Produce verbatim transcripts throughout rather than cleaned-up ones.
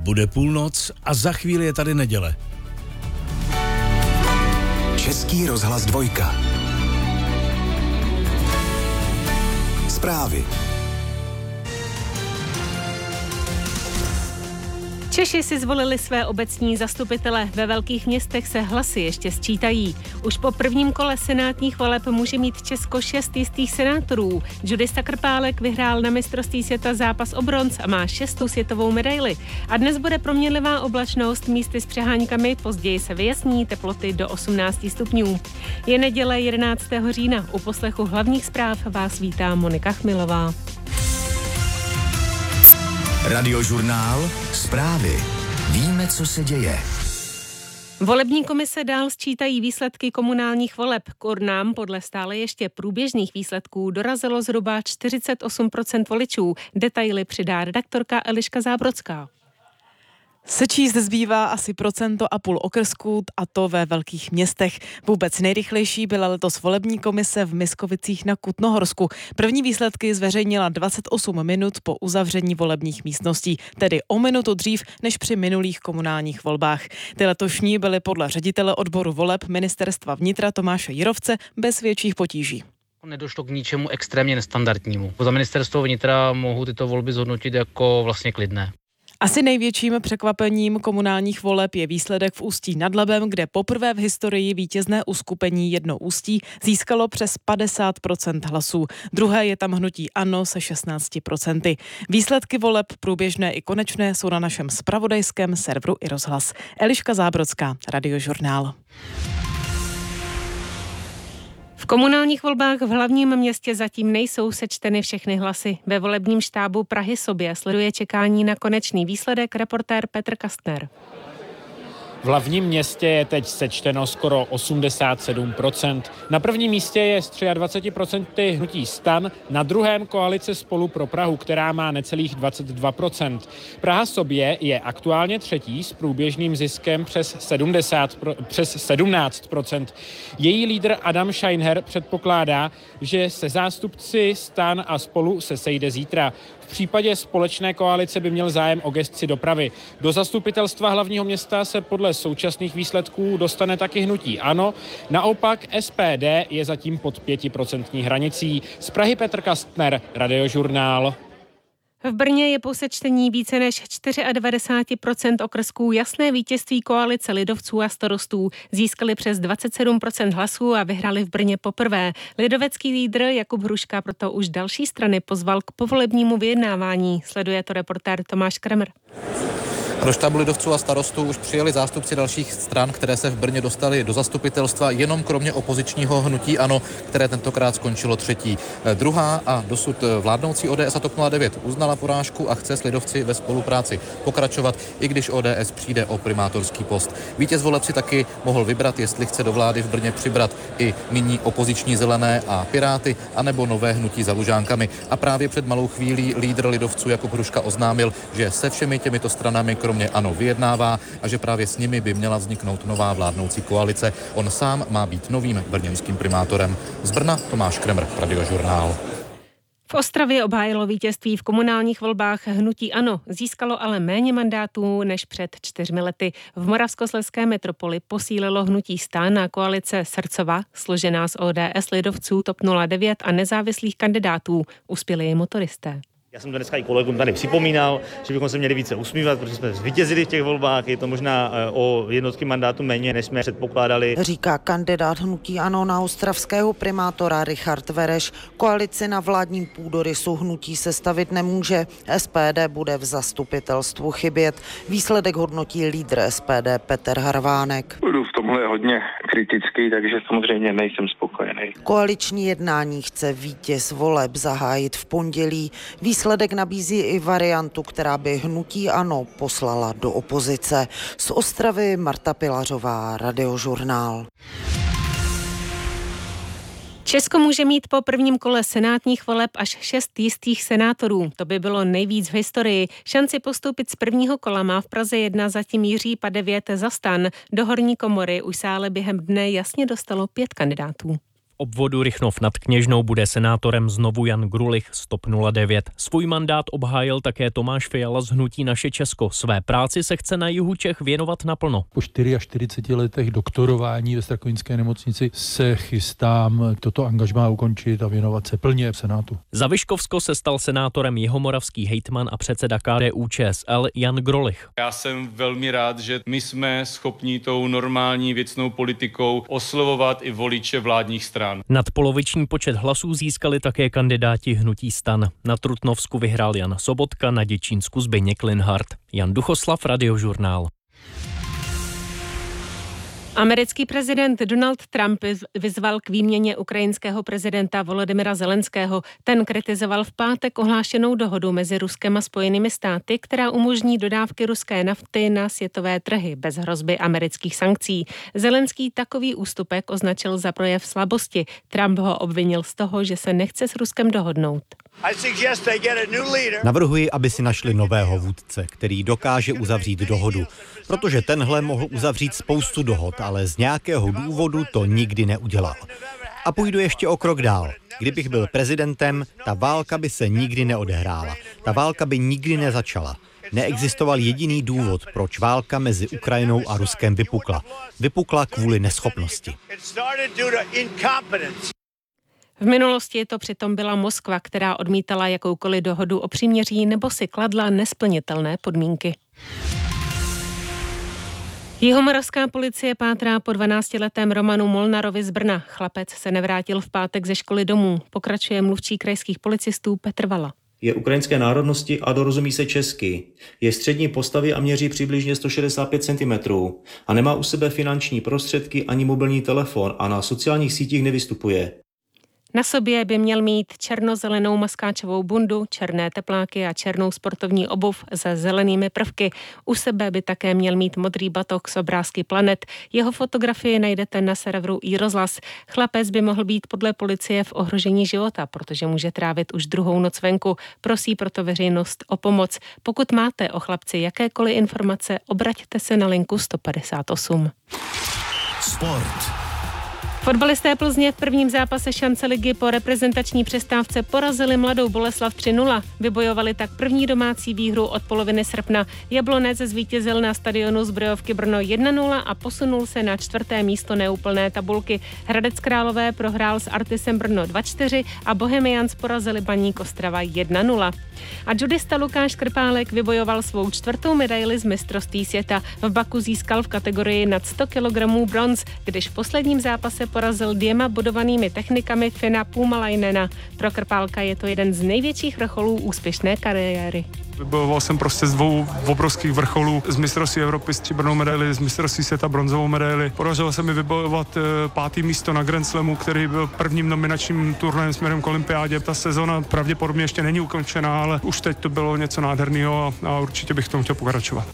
Bude půlnoc a za chvíli je tady neděle. Český rozhlas dvojka. Zprávy. Češi si zvolili své obecní zastupitele. Ve velkých městech se hlasy ještě sčítají. Už po prvním kole senátních voleb může mít Česko šest jistých senátorů. Judista Krpálek vyhrál na mistrovství světa zápas o bronz a má šestou světovou medaili. A dnes bude proměnlivá oblačnost, místy s přeháňkami, později se vyjasní, teploty do osmnáct stupňů. Je neděle jedenáctého října. U poslechu hlavních zpráv vás vítá Monika Chmilová. Radiožurnál Zprávy. Víme, co se děje. Volební komise dál sčítají výsledky komunálních voleb. K urnám podle stále ještě průběžných výsledků dorazilo zhruba čtyřicet osm procent voličů. Detaily přidá redaktorka Eliška Zábrodská. Sečíst zbývá asi procento a půl okrsků, a to ve velkých městech. Vůbec nejrychlejší byla letos volební komise v Miskovicích na Kutnohorsku. První výsledky zveřejnila dvacet osm minut po uzavření volebních místností, tedy o minutu dřív než při minulých komunálních volbách. Ty letošní byly podle ředitele odboru voleb Ministerstva vnitra Tomáše Jirovce bez větších potíží. Nedošlo k ničemu extrémně nestandardnímu. Za ministerstvo vnitra mohu tyto volby zhodnotit jako vlastně klidné. Asi největším překvapením komunálních voleb je výsledek v Ústí nad Labem, kde poprvé v historii vítězné uskupení Jedno Ústí získalo přes padesát procent hlasů. Druhé je tam hnutí ANO se šestnáct procent. Výsledky voleb průběžné i konečné jsou na našem zpravodajském serveru i rozhlas. Eliška Zábrodská, Radiožurnál. V komunálních volbách v hlavním městě zatím nejsou sečteny všechny hlasy. Ve volebním štábu Prahy sobě sleduje čekání na konečný výsledek reportér Petr Kastner. V hlavním městě je teď sečteno skoro osmdesát sedm procent. Na prvním místě je s dvacet tři procent hnutí STAN, na druhém koalice Spolu pro Prahu, která má necelých dvacet dva procent. Praha sobě je aktuálně třetí s průběžným ziskem přes, sedmdesát, přes sedmnáct procent. Její lídr Adam Scheinher předpokládá, že se zástupci STAN a Spolu se sejde zítra. V případě společné koalice by měl zájem o gesci dopravy. Do zastupitelstva hlavního města se podle současných výsledků dostane taky hnutí ANO. Naopak S P D je zatím pod pětiprocentní hranicí. Z Prahy Petr Kastner, Radiožurnál. V Brně je po sečtení více než devadesát čtyři procent okrsků jasné vítězství koalice lidovců a starostů. Získali přes dvacet sedm procent hlasů a vyhráli v Brně poprvé. Lidovecký lídr Jakub Hruška proto už další strany pozval k povolebnímu vyjednávání. Sleduje to reportér Tomáš Kremer. Do štábu lidovců a starostů už přijeli zástupci dalších stran, které se v Brně dostali do zastupitelstva, jenom kromě opozičního hnutí ANO, které tentokrát skončilo třetí. Druhá a dosud vládnoucí O D S a T O P nula devět uznala porážku a chce s lidovci ve spolupráci pokračovat, i když O D S přijde o primátorský post. Vítěz voleb si taky mohl vybrat, jestli chce do vlády v Brně přibrat i nyní opoziční Zelené a Piráty, anebo nové hnutí za Lužánkami. A právě před malou chvílí lídr lidovců Jakub Hruška oznámil, že se všemi těmito stranami kromě ANO vyjednává a že právě s nimi by měla vzniknout nová vládnoucí koalice. On sám má být novým brněnským primátorem. Z Brna Tomáš Kremer, Radiožurnál. V Ostravě obhájilo vítězství v komunálních volbách hnutí ANO, získalo ale méně mandátů než před čtyřmi lety. V Moravskoslezské metropoli posílilo hnutí STAN a koalice Srdcova, složená z O D S, lidovců, T O P nula devět a nezávislých kandidátů. Uspěli i motoristé. Já jsem to dneska i kolegům tady připomínal, že bychom se měli více usmívat, protože jsme zvítězili v těch volbách, je to možná o jednotky mandátů méně, než jsme předpokládali. Říká kandidát hnutí ANO na ostravského primátora Richard Vereš. Koalici na vládním půdorysu hnutí sestavit nemůže. S P D bude v zastupitelstvu chybět. Výsledek hodnotí lídr S P D Petr Harvánek. Budu v tomhle hodně kritický, takže samozřejmě nejsem spokojený. Koaliční jednání chce vítěz voleb zahájit v pondělí. Výsledek nabízí i variantu, která by hnutí ANO poslala do opozice. Z Ostravy Marta Pilařová, Radiožurnál. Česko může mít po prvním kole senátních voleb až šest jistých senátorů. To by bylo nejvíc v historii. Šanci postoupit z prvního kola má v Praze jedna zatím Jiří Padevět za STAN. Do horní komory už se ale během dne jasně dostalo pět kandidátů. obvodu Rychnov nad Kněžnou bude senátorem znovu Jan Grulich z TOP nula devět. Svůj mandát obhájil také Tomáš Fiala z hnutí Naše Česko. Své práci se chce na jihu Čech věnovat naplno. Po čtyřiceti čtyři letech doktorování ve Strakonícké nemocnici se chystám toto angažmá ukončit a věnovat se plně v Senátu. Za Vyškovsko se stal senátorem jihomoravský hejtman a předseda K D U Č S L Jan Grolich. Já jsem velmi rád, že my jsme schopni tou normální věcnou politikou oslovovat i voliče vládních stran. Nadpoloviční počet hlasů získali také kandidáti hnutí STAN. Na Trutnovsku vyhrál Jan Sobotka, na Děčínsku Zbyněk Linhart. Jan Duchoslav, Radiožurnál. Americký prezident Donald Trump vyzval k výměně ukrajinského prezidenta Volodymyra Zelenského. Ten kritizoval v pátek ohlášenou dohodu mezi Ruskem a Spojenými státy, která umožní dodávky ruské nafty na světové trhy bez hrozby amerických sankcí. Zelenský takový ústupek označil za projev slabosti. Trump ho obvinil z toho, že se nechce s Ruskem dohodnout. Navrhuji, aby si našli nového vůdce, který dokáže uzavřít dohodu, protože tenhle mohl uzavřít spoustu dohod, ale z nějakého důvodu to nikdy neudělal. A půjdu ještě o krok dál. Kdybych byl prezidentem, ta válka by se nikdy neodehrála. Ta válka by nikdy nezačala. Neexistoval jediný důvod, proč válka mezi Ukrajinou a Ruskem vypukla. Vypukla kvůli neschopnosti. V minulosti to přitom byla Moskva, která odmítala jakoukoliv dohodu o příměří nebo si kladla nesplnitelné podmínky. Jihomoravská policie pátrá po dvanáctiletém Romanu Molnarovi z Brna. Chlapec se nevrátil v pátek ze školy domů. Pokračuje mluvčí krajských policistů Petr Vala. Je ukrajinské národnosti a dorozumí se česky. Je střední postavy a měří přibližně sto šedesát pět centimetrů. A nemá u sebe finanční prostředky ani mobilní telefon a na sociálních sítích nevystupuje. Na sobě by měl mít černozelenou maskáčovou bundu, černé tepláky a černou sportovní obuv se zelenými prvky. U sebe by také měl mít modrý batok s obrázky planet. Jeho fotografii najdete na serveru iRozhlas. Chlapec by mohl být podle policie v ohrožení života, protože může trávit už druhou noc venku. Prosí proto veřejnost o pomoc. Pokud máte o chlapci jakékoliv informace, obraťte se na linku sto padesát osm. Sport. Fotbalisté Plzně v prvním zápase šance ligy po reprezentační přestávce porazili Mladou Boleslav tři nula. Vybojovali tak první domácí výhru od poloviny srpna. Jablonec zvítězil na stadionu Zbrojovky Brno jedna nula a posunul se na čtvrté místo neúplné tabulky. Hradec Králové prohrál s Artisem Brno dva čtyři a Bohemians porazili Baník Ostrava jedna nula. A judista Lukáš Krpálek vybojoval svou čtvrtou medaili z mistrovství světa. V Baku získal v kategorii nad sto kilogramů bronz, když v posledním zápase porazil dvěma bodovanými technikami Fina Puumalainena. Pro Krpálka je to jeden z největších vrcholů úspěšné kariéry. Vybojoval jsem prostě z dvou obrovských vrcholů, z mistrovství Evropy stříbrnou medaili, z mistrovství světa bronzovou medaili. Podařilo se mi vybojovat pátý místo na Grand Slamu, který byl prvním nominačním turnajem směrem k olympiádě. Ta sezona pravděpodobně ještě není ukončená, ale už teď to bylo něco nádherného a, a určitě bych tomu chtěl pokračovat.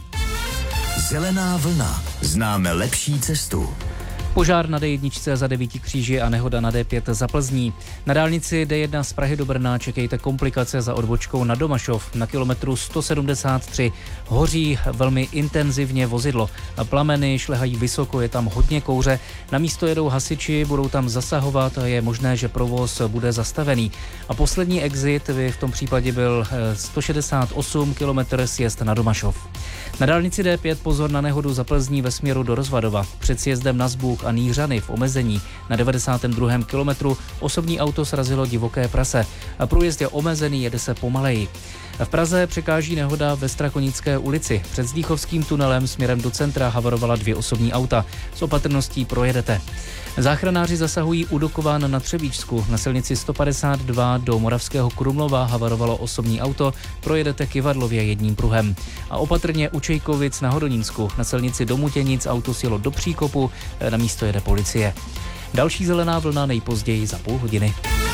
Zelená vlna. Známe lepší cestu. Požár na D jedna za Devíti kříži a nehoda na D pět za Plzní. Na dálnici D jedna z Prahy do Brna čekejte komplikace za odbočkou na Domašov. Na kilometru sto sedmdesát tři hoří velmi intenzivně vozidlo. Plameny šlehají vysoko, je tam hodně kouře. Na místo jedou hasiči, budou tam zasahovat a je možné, že provoz bude zastavený. A poslední exit by v tom případě byl sto šedesát osm kilometrů sjezd na Domašov. Na dálnici D pět pozor na nehodu za Plzní ve směru do Rozvadova. Před sjezdem na Zbůh a Nýřany v omezení na devadesátém druhém kilometru osobní auto srazilo divoké prase. A průjezd je omezený, jede se pomaleji. V Praze překáží nehoda ve Strakonické ulici. Před Zdíchovským tunelem směrem do centra havarovala dvě osobní auta. S opatrností projedete. Záchranáři zasahují u Dukovan na Třebíčsku. Na silnici sto padesát dva do Moravského Krumlova havarovalo osobní auto, projedete Kivadlově jedním pruhem. A opatrně u Čejkovic na Hodonínsku. Na silnici do Mutěnic auto sjelo do příkopu, na místo jede policie. Další zelená vlna nejpozději za půl hodiny.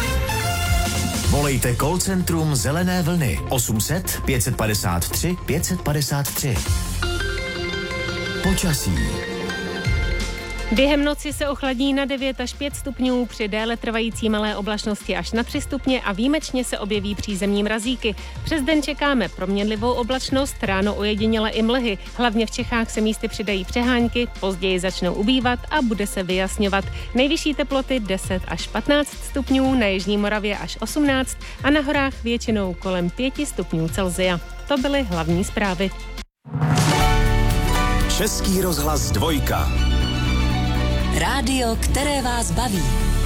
Volejte call centrum Zelené vlny osm set pět padesát tři pět padesát tři. Počasí. Během noci se ochladí na devět až pět stupňů, při déle trvající malé oblačnosti až na tři stupně a výjimečně se objeví přízemní mrazíky. Přes den čekáme proměnlivou oblačnost, ráno ojediněle i mlhy. Hlavně v Čechách se místy přidají přehánky, později začnou ubývat a bude se vyjasňovat. Nejvyšší teploty deset až patnáct stupňů, na jižní Moravě až osmnáct a na horách většinou kolem pět stupňů Celsia. To byly hlavní zprávy. Český rozhlas dvojka. Rádio, které vás baví.